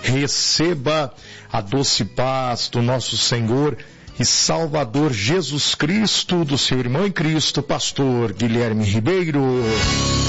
receba a doce paz do nosso Senhor e Salvador Jesus Cristo, do seu irmão em Cristo, pastor Guilherme Ribeiro.